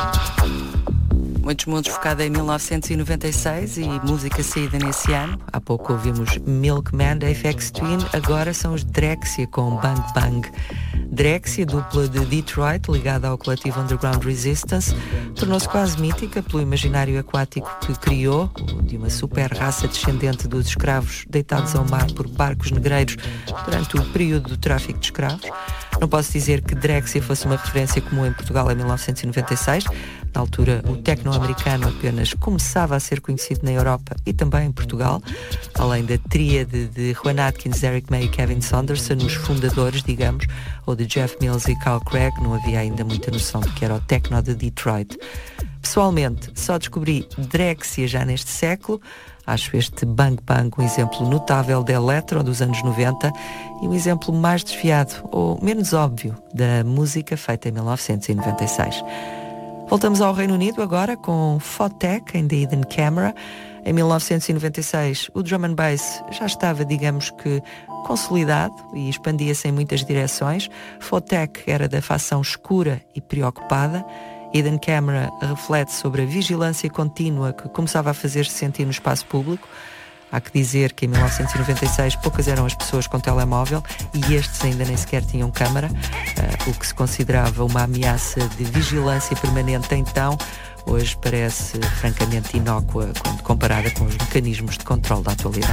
Muitos mundos focada em 1996 e música saída nesse ano. Há pouco ouvimos Milkman da Aphex Twin, agora são os Drexciya com Bang Bang. Drexciya, dupla de Detroit, ligada ao coletivo Underground Resistance, tornou-se quase mítica pelo imaginário aquático que criou, de uma super raça descendente dos escravos deitados ao mar por barcos negreiros durante o período do tráfico de escravos. Não posso dizer que Drexciya fosse uma referência comum em Portugal em 1996. Na altura, o techno-americano apenas começava a ser conhecido na Europa e também em Portugal. Além da tríade de Juan Atkins, Eric May e Kevin Saunderson, os fundadores, digamos, ou de Jeff Mills e Carl Craig, não havia ainda muita noção do que era o techno de Detroit. Pessoalmente, só descobri Drexciya já neste século. Acho este Bang Bang um exemplo notável da electro dos anos 90 e um exemplo mais desviado, ou menos óbvio, da música feita em 1996. Voltamos ao Reino Unido agora com Photek em The Hidden Camera. Em 1996 o drum and bass já estava, digamos que, consolidado e expandia-se em muitas direções. Photek era da facção escura e preocupada. Hidden Camera reflete sobre a vigilância contínua que começava a fazer-se sentir no espaço público. Há que dizer que em 1996 poucas eram as pessoas com telemóvel e estes ainda nem sequer tinham câmara, o que se considerava uma ameaça de vigilância permanente então, hoje parece francamente inócua quando comparada com os mecanismos de controle da atualidade.